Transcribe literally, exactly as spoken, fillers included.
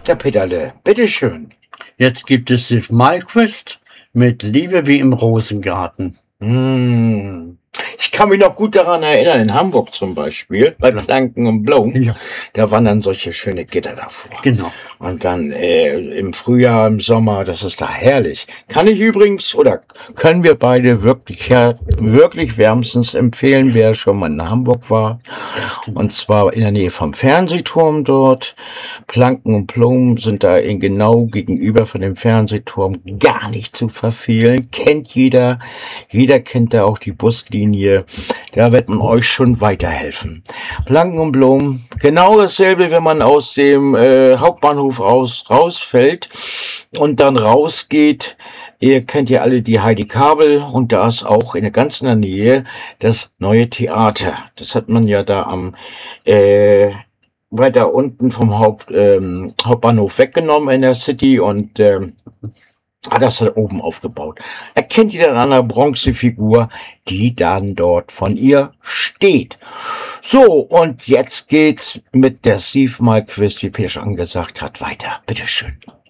Ja, Peterle, bitteschön. Jetzt gibt es Steve Malquist mit Liebe wie im Rosengarten. Mmh. Ich kann mich noch gut daran erinnern, in Hamburg zum Beispiel, bei Planken und Blumen, Ja. da waren dann solche schöne Gitter davor. Genau. Und dann äh, im Frühjahr, im Sommer, das ist da herrlich. Kann ich übrigens, oder können wir beide wirklich, ja, wirklich wärmstens empfehlen, wer schon mal in Hamburg war. Und zwar in der Nähe vom Fernsehturm dort. Planken und Blumen sind da in genau gegenüber von dem Fernsehturm, gar nicht zu verfehlen. Kennt jeder. Jeder kennt da auch die Buslinie. Da wird man euch schon weiterhelfen. Planken und Blumen, genau dasselbe, wenn man aus dem äh, Hauptbahnhof aus, rausfällt und dann rausgeht. Ihr kennt ja alle die Heidi Kabel und da ist auch in der ganzen Nähe das neue Theater. Das hat man ja da am äh, weiter unten vom Haupt, ähm, Hauptbahnhof weggenommen in der City und ähm, hat das da oben aufgebaut. Erkennt ihr dann an der Bronzefigur, die dann dort von ihr steht. So, und jetzt geht's mit der Steve Malquist, wie Peter schon gesagt hat, weiter. Bitteschön.